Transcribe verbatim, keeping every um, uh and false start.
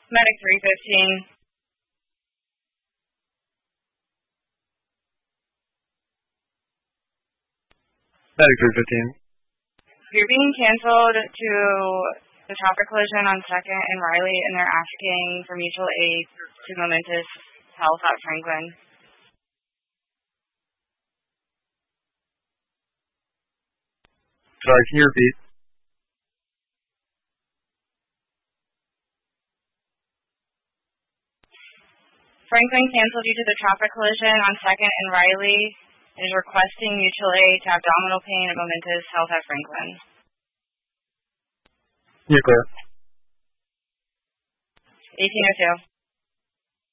Medic three fifteen. Medic three fifteen. You're being canceled to the traffic collision on second and Riley, and they're asking for mutual aid to Momentous Health at Franklin. Sorry, can you repeat? Franklin canceled due to the traffic collision on second and Riley and is requesting mutual aid to abdominal pain at Momentous Health at Franklin. You're clear. eighteen oh two.